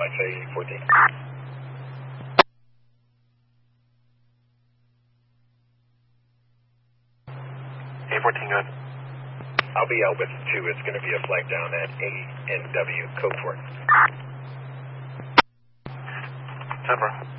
I say 14. A14, good. I'll be out with 2. It's going to be a flag down at A&W, code 4. Denver.